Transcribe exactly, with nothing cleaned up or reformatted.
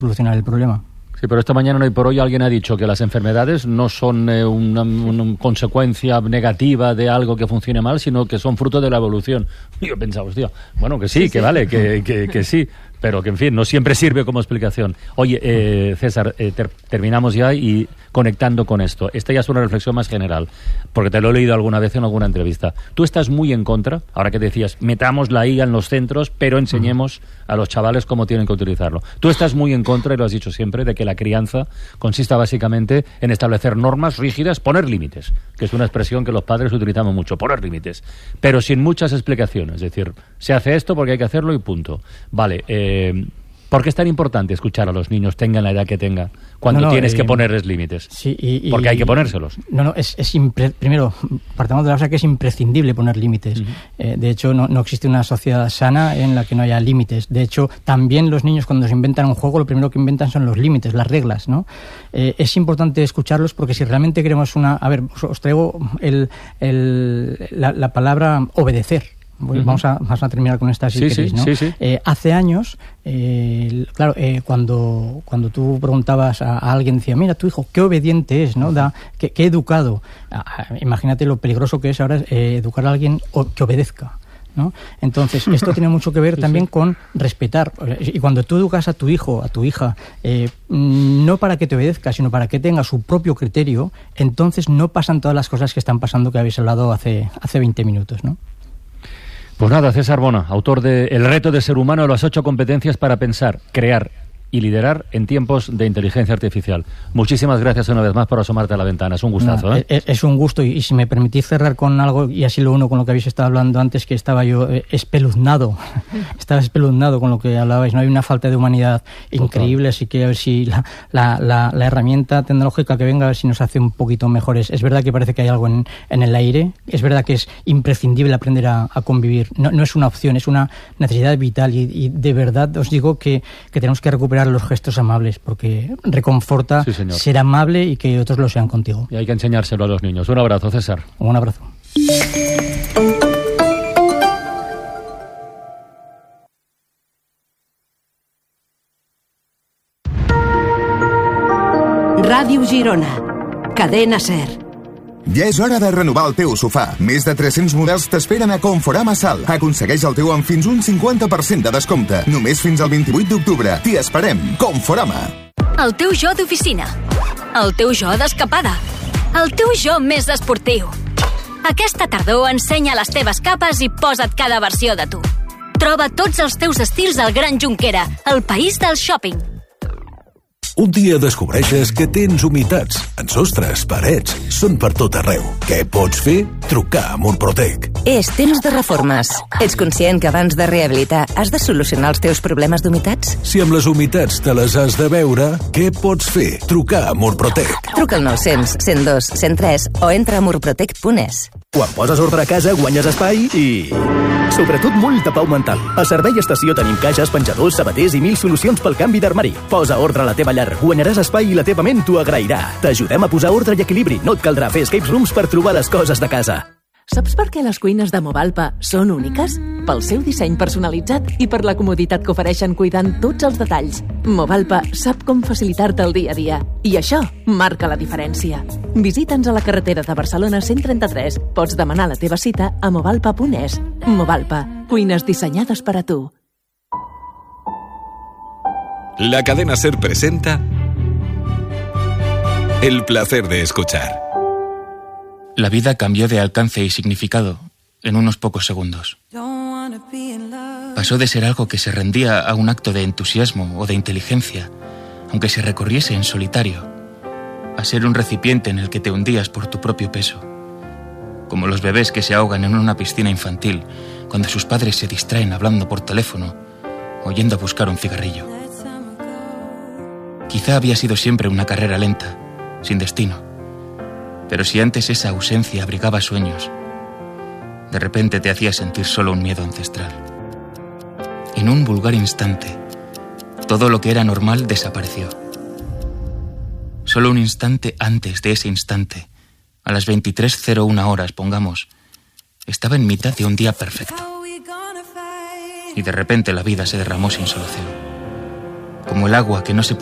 solucionar el problema. Sí, pero esta mañana, hoy por hoy, alguien ha dicho que las enfermedades no son eh, una, una consecuencia negativa de algo que funcione mal, sino que son fruto de la evolución. Y yo pensaba, hostia, bueno, que sí, sí que sí. vale, que, que, que sí, pero que, en fin, no siempre sirve como explicación. Oye, eh, César, eh, ter- terminamos ya y conectando con esto. Esta ya es una reflexión más general, porque te lo he leído alguna vez en alguna entrevista. Tú estás muy en contra, ahora que decías, metamos la I A en los centros, pero enseñemos a los chavales cómo tienen que utilizarlo. Tú estás muy en contra, y lo has dicho siempre, de que la crianza consista básicamente en establecer normas rígidas, poner límites, que es una expresión que los padres utilizamos mucho, poner límites, pero sin muchas explicaciones. Es decir, se hace esto porque hay que hacerlo y punto. Vale, eh, ¿por qué es tan importante escuchar a los niños, tengan la edad que tengan, cuando no, no, tienes eh, que ponerles límites? Sí, y, y, porque hay que ponérselos. No, no, es, es impre, primero, partamos de la base que es imprescindible poner límites. Uh-huh. Eh, de hecho, no, no existe una sociedad sana en la que no haya límites. De hecho, también los niños, cuando se inventan un juego, lo primero que inventan son los límites, las reglas, ¿no? Eh, es importante escucharlos porque si realmente queremos una... A ver, os, os traigo el, el, la, la palabra obedecer. Uh-huh. Vamos, a, vamos a terminar con esta si sí, queréis, sí, ¿no? Sí, sí. Eh, hace años, eh, claro, eh, cuando, cuando tú preguntabas a, a alguien, decía, mira, tu hijo, qué obediente es, ¿no? Da, qué, qué educado. Ah, imagínate lo peligroso que es ahora eh, educar a alguien o, que obedezca, ¿no? Entonces, esto tiene mucho que ver sí, también sí. con respetar. Y cuando tú educas a tu hijo, a tu hija, eh, no para que te obedezca, sino para que tenga su propio criterio, entonces no pasan todas las cosas que están pasando que habéis hablado hace, hace veinte minutos, ¿no? Pues nada, César Bona, autor de El reto de ser humano, las ocho competencias para pensar, crear y liderar en tiempos de inteligencia artificial. Muchísimas gracias una vez más por asomarte a la ventana. Es un gustazo, no, ¿eh? Es, es un gusto y, y si me permitís cerrar con algo, y así lo uno con lo que habéis estado hablando antes, que estaba yo eh, espeluznado, estaba espeluznado con lo que hablabais. No hay una falta de humanidad increíble, así que a ver si la, la, la, la herramienta tecnológica que venga, a ver si nos hace un poquito mejores. Es verdad que parece que hay algo en, en el aire, es verdad que es imprescindible aprender a, a convivir. No, no es una opción, es una necesidad vital y, y de verdad os digo que, que tenemos que recuperar los gestos amables, porque reconforta sí, ser amable y que otros lo sean contigo. Y hay que enseñárselo a los niños. Un abrazo, César. Un abrazo. Ràdio Girona, Cadena Ser. Ja és hora de renovar el teu sofà. Més de tres-cents models t'esperen a Conforama Sal. Aconsegueix el teu amb fins un cinquanta per cent de descompte. Només fins al vint-i-vuit d'octubre. T'hi esperem. Conforama. El teu jo d'oficina. El teu jo d'escapada. El teu jo més esportiu. Aquesta tardor ensenya les teves capes i posa't cada versió de tu. Troba tots els teus estils al Gran Junquera, el país del shopping. Un dia descobreixes que tens humitats en sostres, parets, són per tot arreu. Què pots fer? Trucar a Murprotec. És temps de reformes. Ets conscient que abans de rehabilitar has de solucionar els teus problemes d'humitats? Si amb les humitats te les has de veure, què pots fer? Trucar a Murprotec. Truca al nou cents, cent dos, cent tres o entra a murprotec punt es. Quan poses ordre a casa guanyes espai i... sobretot molta pau mental. A Servei Estació tenim caixes, penjadors, sabaters i mil solucions pel canvi d'armari. Posa ordre a la teva llar, guanyaràs espai i la teva ment t'ho agrairà. T'ajudem a posar ordre i equilibri. No et caldrà fer escape rooms per trobar les coses de casa. Saps per què les cuines de Movalpa són úniques? Pel seu disseny personalitzat i per la comoditat que ofereixen cuidant tots els detalls. Movalpa sap com facilitar-te el dia a dia. I això marca la diferència. Visita'ns a la carretera de Barcelona cent trenta-tres. Pots demanar la teva cita a movalpa punt es. Movalpa, cuines dissenyades per a tu. La Cadena Ser presenta El placer de escuchar. La vida cambió de alcance y significado en unos pocos segundos. Pasó de ser algo que se rendía a un acto de entusiasmo o de inteligencia, aunque se recorriese en solitario, a ser un recipiente en el que te hundías por tu propio peso, como los bebés que se ahogan en una piscina infantil cuando sus padres se distraen hablando por teléfono o yendo a buscar un cigarrillo. Quizá había sido siempre una carrera lenta, sin destino. Pero si antes esa ausencia abrigaba sueños, de repente te hacía sentir solo un miedo ancestral. En un vulgar instante, todo lo que era normal desapareció. Solo un instante antes de ese instante, a las veintitrés cero uno horas, pongamos, estaba en mitad de un día perfecto. Y de repente la vida se derramó sin solución. como el agua que no se